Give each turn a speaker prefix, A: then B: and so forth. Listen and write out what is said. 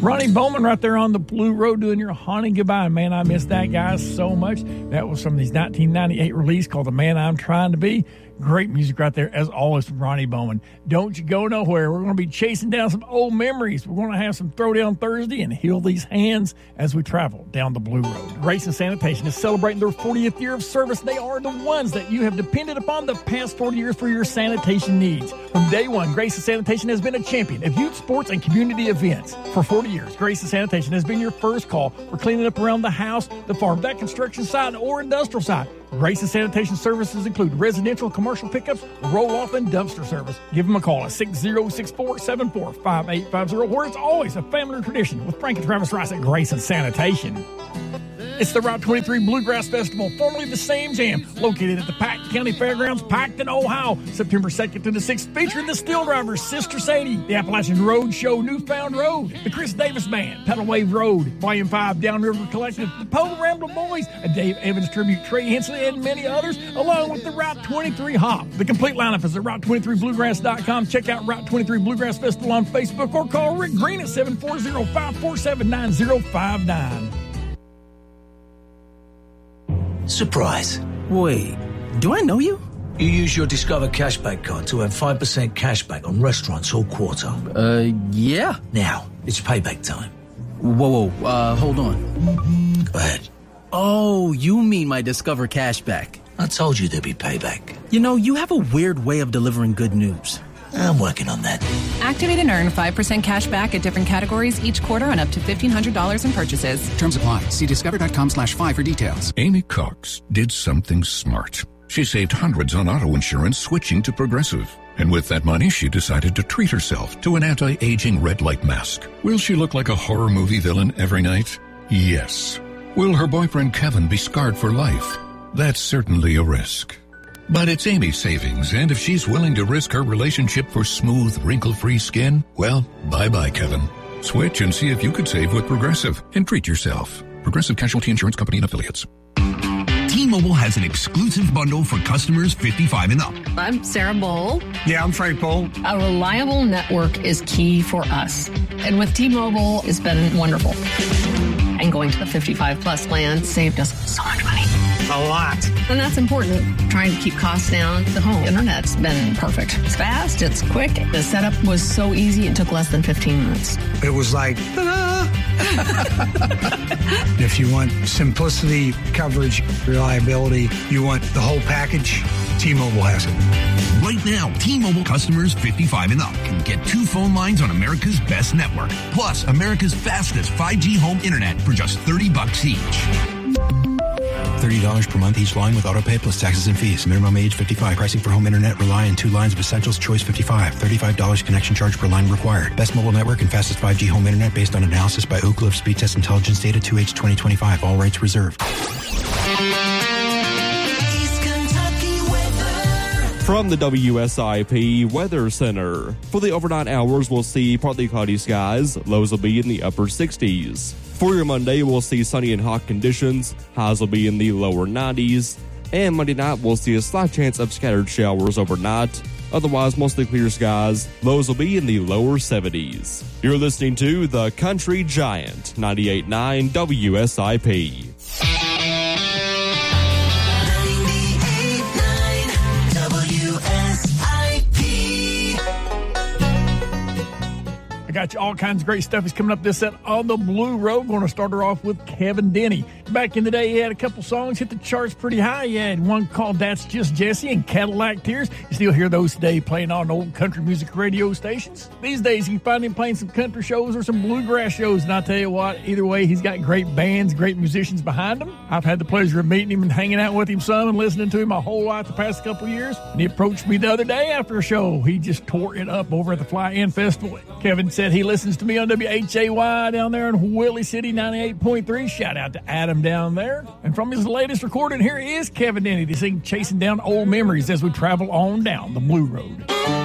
A: Ronnie Bowman right there on the Blue Road doing your haunting goodbye. Man, I miss that guy so much. That was from his 1998 release called The Man I'm Trying to Be. Great music right there, as always, from Ronnie Bowman. Don't you go nowhere. We're going to be chasing down some old memories. We're going to have some Throwdown Thursday and heal these hands as we travel down the Blue Road. Grayson Sanitation is celebrating their 40th year of service. They are the ones that you have depended upon the past 40 years for your sanitation needs. From day one, Grayson Sanitation has been a champion of youth sports and community events. For 40 years, Grayson Sanitation has been your first call for cleaning up around the house, the farm, that construction site, or industrial site. Grayson Sanitation services include residential, commercial pickups, roll-off, and dumpster service. Give them a call at 606-474-5850, where it's always a family tradition with Frank and Travis Rice at Grayson Sanitation. It's the Route 23 Bluegrass Festival, formerly the Sam Jam, located at the Pike County Fairgrounds, Piketon, Ohio, September 2nd to the 6th, featuring the Steel Drivers, Sister Sadie, the Appalachian Road Show, Newfound Road, the Chris Davis Band, Pedal Wave Road, Volume 5, Downriver Collective, the Pole Rambler Boys, a Dave Evans tribute, Trey Hensley, and many others, along with the Route 23 Hop. The complete lineup is at Route23Bluegrass.com. Check out Route 23 Bluegrass Festival on Facebook or call Rick Green at 740-547-9059.
B: Surprise.
C: Wait, do I know you?
B: You use your Discover Cashback card to earn 5% cashback on restaurants all quarter.
C: Yeah.
B: Now, it's payback time.
C: Whoa, hold on.
B: Go ahead.
C: Oh, you mean my Discover Cashback.
B: I told you there'd be payback.
C: You know, you have a weird way of delivering good news.
B: I'm working on that.
D: Activate and earn 5% cash back at different categories each quarter on up to $1,500 in purchases.
E: Terms apply. See discover.com/5 for details.
F: Amy Cox did something smart. She saved hundreds on auto insurance switching to Progressive. And with that money, she decided to treat herself to an anti-aging red light mask. Will she look like a horror movie villain every night? Yes. Will her boyfriend Kevin be scarred for life? That's certainly a risk. But it's Amy's savings, and if she's willing to risk her relationship for smooth, wrinkle-free skin, well, bye-bye, Kevin. Switch and see if you could save with Progressive and treat yourself. Progressive Casualty Insurance Company and Affiliates.
G: T-Mobile has an exclusive bundle for customers 55 and up.
H: I'm Sarah Bowl.
I: Yeah, I'm Frank Bowl.
H: A reliable network is key for us. And with T-Mobile, it's been wonderful. And going to the 55-plus plan saved us so much money.
I: A lot.
H: And that's important. Trying to keep costs down. The home internet's been perfect. It's fast. It's quick. The setup was so easy. It took less than 15 minutes.
I: It was like, ta-da! If you want simplicity, coverage, reliability, you want the whole package, T-Mobile has it.
G: Right now, T-Mobile customers 55 and up can get 2 phone lines on America's best network. Plus, America's fastest 5G home internet for just $30 each.
J: $30 per month each line with autopay plus taxes and fees. Minimum age 55. Pricing for home internet rely on 2 lines of Essentials Choice 55. $35 connection charge per line required. Best mobile network and fastest 5G home internet based on analysis by Oak Cliff Speed Test Intelligence Data 2H 2025. All rights reserved.
K: From the WSIP Weather Center. For the overnight hours, we'll see partly cloudy skies. Lows will be in the upper 60s. For your Monday, we'll see sunny and hot conditions. Highs will be in the lower 90s. And Monday night, we'll see a slight chance of scattered showers overnight. Otherwise, mostly clear skies. Lows will be in the lower 70s. You're listening to The Country Giant, 98.9 WSIP.
A: I got you all kinds of great stuff. He's coming up this set on the Blue Road. Going to start her off with Kevin Denny. Back in the day, he had a couple songs hit the charts pretty high. He had one called That's Just Jesse and Cadillac Tears. You still hear those today playing on old country music radio stations. These days, you can find him playing some country shows or some bluegrass shows. And I tell you what, either way, he's got great bands, great musicians behind him. I've had the pleasure of meeting him and hanging out with him some and listening to him my whole life the past couple of years. And he approached me the other day after a show. He just tore it up over at the Fly-In Festival. Kevin said he listens to me on WHAY down there in Willie City 98.3. Shout out to Adam down there. And from his latest recording, here is Kevin Denny to sing Chasing Down Old Memories as we travel on down the Blue Road.